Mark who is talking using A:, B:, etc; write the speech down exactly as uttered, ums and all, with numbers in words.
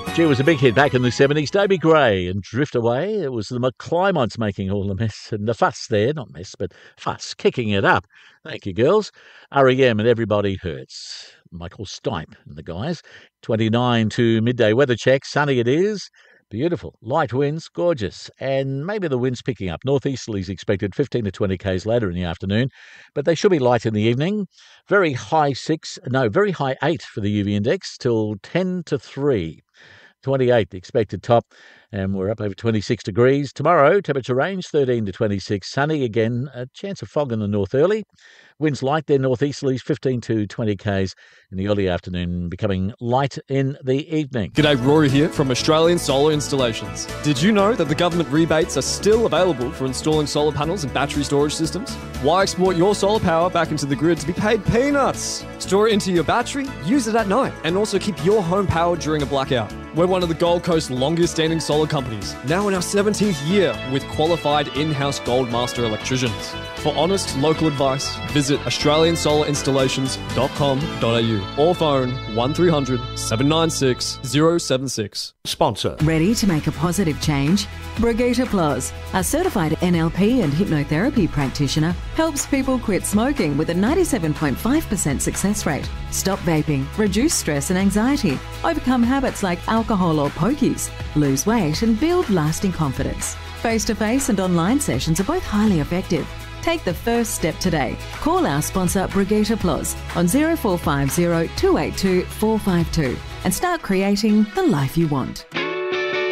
A: Gee, it was a big hit back in the seventies. Davy Gray and Drift Away. It was the McClymonts making all the mess and the fuss there. Not mess, but fuss. Kicking it up. Thank you, girls. R E M and Everybody Hurts. Michael Stipe and the guys. twenty-nine to midday weather check. Sunny it is. Beautiful. Light winds, gorgeous. And maybe the wind's picking up. Northeasterlies expected fifteen to twenty k's later in the afternoon, but they should be light in the evening. Very high six, no, very high eight for the U V index till ten to three. twenty-eight, the expected top, and we're up over twenty-six degrees. Tomorrow, temperature range thirteen to twenty-six. Sunny again, a chance of fog in the north early. Winds light there, northeasterlies fifteen to twenty k's in the early afternoon, becoming light in the evening.
B: G'day, Rory here from Australian Solar Installations. Did you know that the government rebates are still available for installing solar panels and battery storage systems? Why export your solar power back into the grid to be paid peanuts? Store it into your battery, use it at night, and also keep your home powered during a blackout. We're one of the Gold Coast's longest standing solar companies, now in our seventeenth year with qualified in-house Gold Master electricians. For honest local advice, visit australian solar installations dot com dot a u or phone one three hundred, seven nine six, zero seven six.
C: Sponsor.
D: Ready to make a positive change? Brigitte Ploz, a certified N L P and hypnotherapy practitioner, helps people quit smoking with a ninety-seven point five percent success rate. Stop vaping, reduce stress and anxiety, overcome habits like alcohol or pokies, lose weight and build lasting confidence. Face-to-face and online sessions are both highly effective. Take the first step today. Call our sponsor Brigitte Ploz on zero four five zero, two eight two, four five two and start creating the life you want.